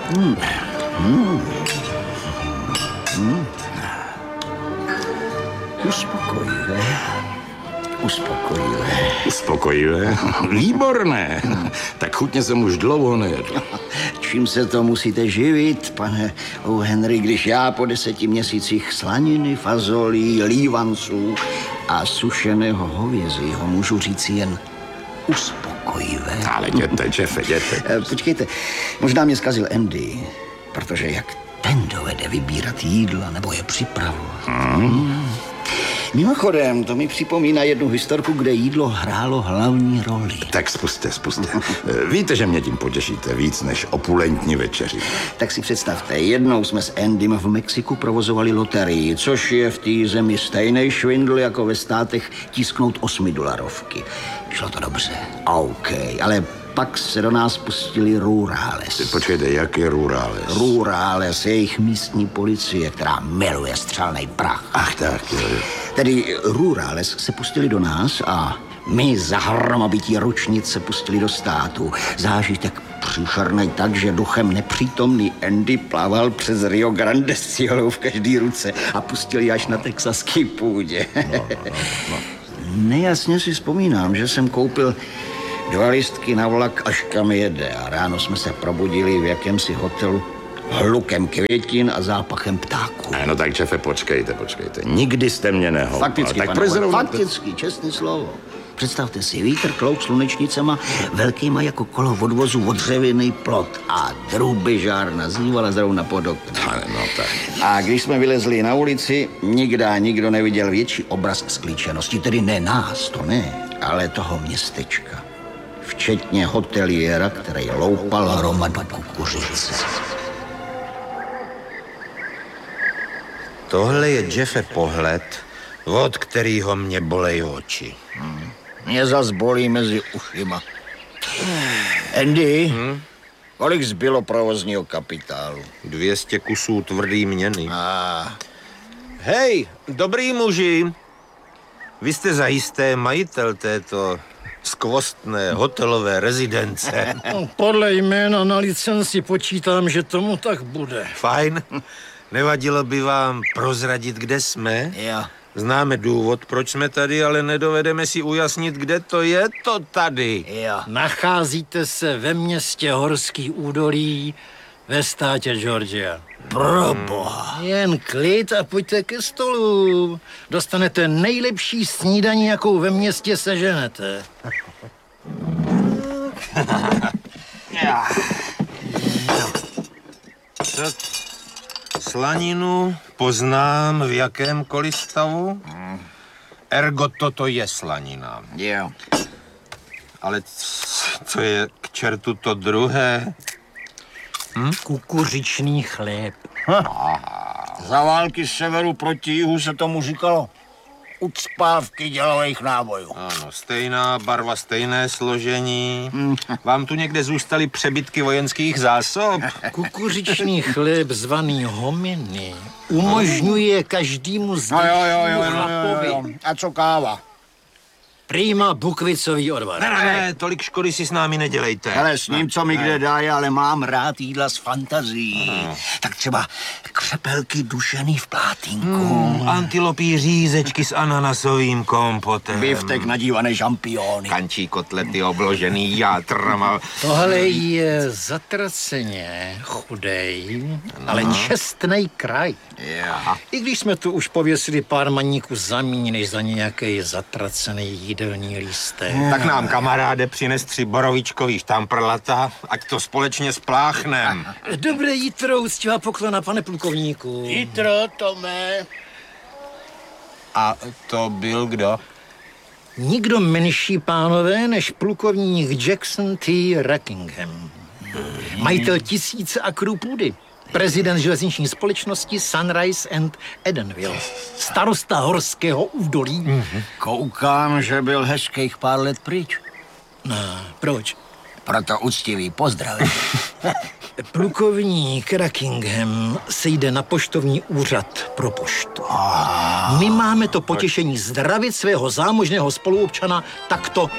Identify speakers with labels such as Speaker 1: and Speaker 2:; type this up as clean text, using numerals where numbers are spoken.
Speaker 1: Uspokojivé. Uspokojivé.
Speaker 2: Uspokojivé? Výborné. Tak chutně jsem už dlouho nejedl.
Speaker 1: Čím se to musíte živit, pane O. Henry, když já po 10 měsících slaniny, fazolí, lívanců a sušeného hovězího můžu říct jen uspokojivé.
Speaker 2: Ale jděte, Jeffe, jděte.
Speaker 1: Počkejte, možná mě zkazil Andy, protože jak ten dovede vybírat jídla nebo je připravovat. Mimochodem, to mi připomíná jednu historku, kde jídlo hrálo hlavní roli.
Speaker 2: Tak spuste. Víte, že mě tím potěšíte víc než opulentní večeři.
Speaker 1: Tak si představte, jednou jsme s Andym v Mexiku provozovali loterii, což je v té zemi stejný švindl jako ve státech tisknout 8$. Šlo to dobře, OK, ale pak se do nás pustili Rurales.
Speaker 2: Počkejte, jak je Rurales?
Speaker 1: Rurales je jejich místní policie, která miluje střelný prach.
Speaker 2: Ach tak, jo.
Speaker 1: Tedy Rurales se pustili do nás a my za hromabití ručnic se pustili do státu. Zážitek příšernej tak, že duchem nepřítomný Andy plaval přes Rio Grande s ciholou v každý ruce a pustili až na texaský půdě. No. Nejasně si vzpomínám, že jsem koupil 2 lístky na vlak, až kam jede, a ráno jsme se probudili v jakémsi hotelu hlukem květin a zápachem ptáků.
Speaker 2: No tak, Jeffe, počkejte. Nikdy jste mě nehoupal.
Speaker 1: Fakticky,
Speaker 2: tak
Speaker 1: fakticky, čestné slovo. Představte si, vítr klouk slunečnicema, velkýma jako kolo odvozu odřevěný plot a drůbežár nazývala zrovna pod oknem.
Speaker 2: No tak.
Speaker 1: A když jsme vylezli na ulici, nikdo neviděl větší obraz sklíčenosti, tedy ne nás, to ne, ale toho městečka. Včetně hoteliéra, který loupal hromadu kukuřice.
Speaker 3: Tohle je, Jeffe, pohled, od kterýho mě bolej oči.
Speaker 1: Mě zas bolí mezi ušima. Andy, kolik zbylo provozního kapitálu?
Speaker 3: 200 kusů tvrdý měny. Hej, dobrý muži, vy jste zajisté majitel této skvostné hotelové rezidence.
Speaker 4: Podle jména na licenci počítám, že tomu tak bude.
Speaker 3: Fajn. Nevadilo by vám prozradit, kde jsme?
Speaker 1: Jo.
Speaker 3: Známe důvod, proč jsme tady, ale nedovedeme si ujasnit, kde to je to tady.
Speaker 1: Jo.
Speaker 4: Nacházíte se ve městě Horský údolí ve státě Georgia.
Speaker 1: Proboha.
Speaker 4: Jen klid a pojďte ke stolu. Dostanete nejlepší snídaní, jakou ve městě seženete.
Speaker 3: Tak slaninu poznám v jakémkoliv stavu. Ergo toto je slanina.
Speaker 1: Jo.
Speaker 3: Ale co je k čertu to druhé?
Speaker 4: Kukuřičný chléb.
Speaker 1: Za války z severu proti jihu se tomu říkalo ucpávky dělových nábojů.
Speaker 3: Ano, stejná barva, stejné složení. Vám tu někde zůstaly přebytky vojenských zásob?
Speaker 4: Kukuřičný chléb zvaný hominy umožňuje každému z nich chlapovi.
Speaker 1: A co káva?
Speaker 4: Prýma bukvicový odvar.
Speaker 3: Ne, tolik škody si s námi nedělejte.
Speaker 1: Ale s ním, co mi kde dá, ale mám rád jídla s fantazií. Tak třeba křepelky dušený v plátínku.
Speaker 3: Antilopí řízečky s ananasovým kompotem.
Speaker 1: Biftek nadívané žampiony.
Speaker 3: Kančí kotlety obložený játrama.
Speaker 4: Tohle je zatraceně chudej, ale čestnej kraj.
Speaker 1: Yeah.
Speaker 4: I když jsme tu už pověsili pár maníků za míň, než za nějaký zatracený jídelní lístek.
Speaker 3: Tak nám, kamaráde, přines 3 borovičkový štamprlata, ať to společně spláchnem.
Speaker 4: Dobré jítro, úctivá poklona, pane plukovníku.
Speaker 1: Jítro, Tome.
Speaker 3: A to byl kdo?
Speaker 4: Nikdo menší, pánové, než plukovník Jackson T. Rackingham. Majitel 1000 akrů půdy. Prezident železniční společnosti Sunrise and Edenville. Starosta Horského údolí.
Speaker 1: Koukám, že byl hezkých pár let pryč.
Speaker 4: No, proč?
Speaker 1: Proto úctivý pozdrav.
Speaker 4: Plukovník Rackingham se jde na poštovní úřad pro poštu. My máme to potěšení zdravit svého zámožného spoluobčana takto